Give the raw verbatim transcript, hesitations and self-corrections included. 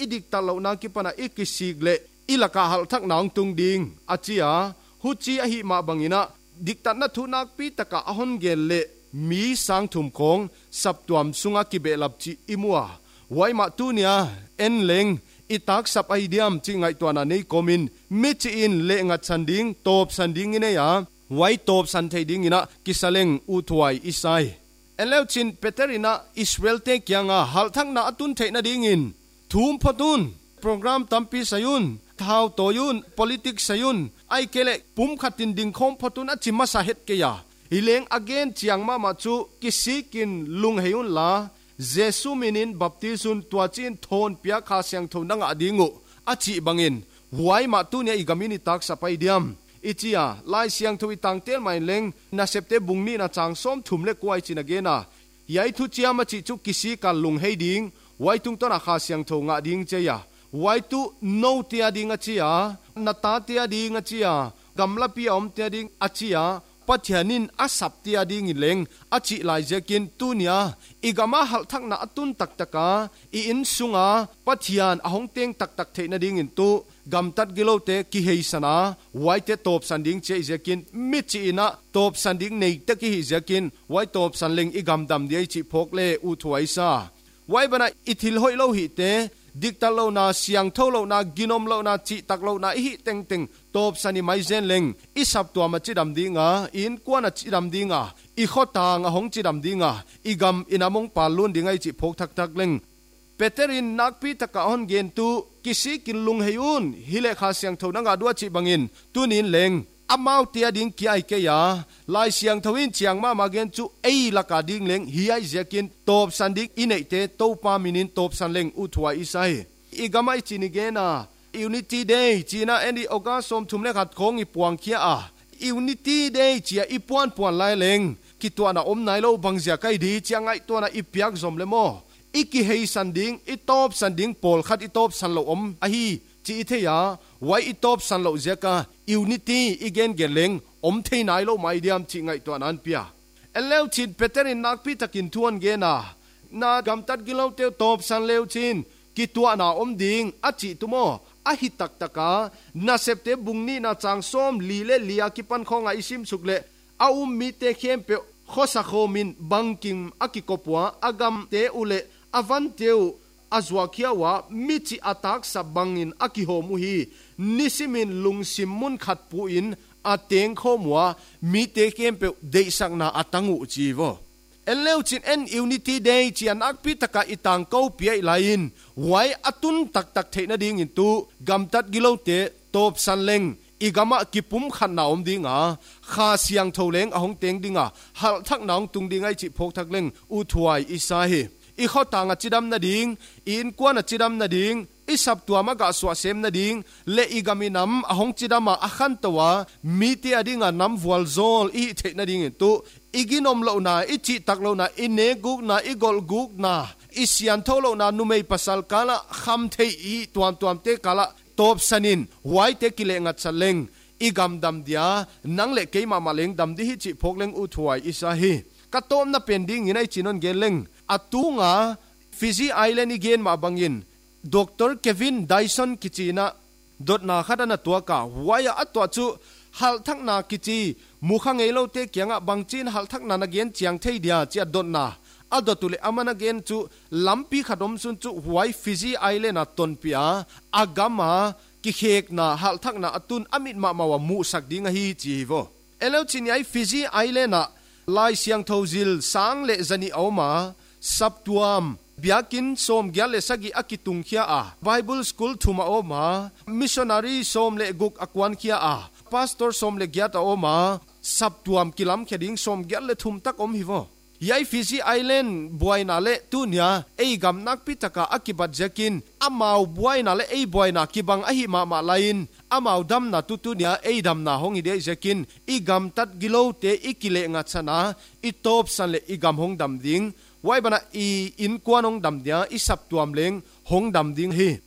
idik talo na ki pana ikisig le ilaka hal thak nang tung ding achia huchi a hi ma bangina diktat na thunak pi taka ahon gel le mi sang thum khong saptuam sunga ki belap chi imua wai ma tu nia en leng itak sap aidiam chi ngai twana nei komin mi chi in le nga chanding top sanding ine ya wai top san thei ding ina kisaleng u thuai isai eleuchin peterina israel te kyanga hal thak na atun theina ding in thum photun program tampi sayun thau toyun politics sayun ai kele pum khatin ding khom photun a chima sa het ke ya hileng again chiangma ma chu kisikin lung heun la jesu minin baptisun tuachin thon pia kha siang thonanga adingu achi bangin wai ma tu ne igamini tak sapai diam ichia lai siang thui tang tel mai leng na septe bungni na chang som thumle kwai chin agena yai thu chiama chi chu kisi ka lung hei ding wai tung to na kha siang tho nga ding cheya wai tu no tia ding achia na ta tia ding achia gamla pi om tia ding achia pathianin asap tia ding leng achi lai jekin tunia igama hal thak na atun tak taka i in sunga pathian ahong teng tak tak theina ding in tu gam tat gilote ki heisana waite top sanding che jekin michi ina top sanding nei te ki jekin wai top san leng igam dam dei chi phok le u thuai sa wai bana ithil hoi lo hi te dikta lo na siang tho lo na ginom lo na chi tak lo na hi teng teng top sani mai zen leng isap tua ma chi dam dinga in kwana chi dam dinga i khota nga hong chi dam dinga igam inamong palun dingai chi phok thak thak leng peterin nakpi taka on gen tu kisi kin lung heyun hile kha siang tho nanga dua chi bangin tunin leng amau tia ding ki ai ke ya lai siang thawin chiang ma ma gen chu ei laka ding leng hi ai zekin top sandik inei te to pa minin top san leng u thwa isai igamai chini gena unity day china endi oga som thumle khat khong i puang khia a unity day chia i puan puan lai leng ki to na om nai lo bangzia kai di chiangai to na i piak zom le mo iki hei sanding i top sanding pol khat i top san lo om a hi chi theya wai i top san lo zeka unity igen geleng om thei nai lo mai diam chi ngai to nan pia eleu chin peterin nakpi takin thuan ge na na gam tat gilo te top san leu chin ki tua na om ding achi tumo a hi tak taka na septe bungni na chang som li le lia ki pan khonga isim sukle a um mi te khem pe khosa khomin bangkim akikopwa agam te ule avan teu azwakia wa michi atak sabangin akihomu hi nisimin lungsimun khatpu in ateng khomwa mi te kempe deisakna atangu chivo eleuchin en unity day chian akpi taka itang ko piai lain wai atun tak tak theina ding in tu gamtat gilote top sanleng igama kipum khanna om dinga kha siang tholeng ahong teng dinga hal thak naung tung dingai chi phok thak leng u thuai isa hi i khotanga chidam na ding in kwana chidam na ding isap tuama ga swa sem na ding le igaminam ahong chidama akhan towa miti adinga nam wal zol i theina ding tu iginom lo na ichi tak lo na ine guk na igol guk na isian tholo na numei pasal kala kham thei i tuam tuam te kala top sanin wai te kile nga chaleng igam dam dia nangle keima maleng dam di hi chi phokleng u thuai isa hi katom na pending inai chinon geleng atunga Fiji Island igen ma bangin Doctor Kevin Dyson kichina dot na khadana tuaka waya atwa chu hal thak na kichi mukhang elo te kyanga bangchin hal thak na na gen chiang thei dia chia dot na adotule amana gen chu lampi khadom sun chu wai Fiji Island a ton pia agama ki khek na hal thak na atun amit ma mawa mu sak dinga hi chivo elo chin ai Fiji Island a lai siang thozil sang le zani oma saptuam biakin som gyale sagi akitung khia a Bible school thuma oma missionary som le guk akwan khia a pastor som le gyata oma saptuam kilam kheding som gyale thum tak om hiwo yai Fiji Island buaina le tunia ei gam nak pitaka akibat jakin amau buaina le ei buaina kibang ahi ma ma lain amau dam na tutunia ei dam na hongi de jakin igam tat gilo te ikile nga chana i top san le igam hong dam ding wai bana i in kwanong dam dia i sap tuam leng hong dam ding hi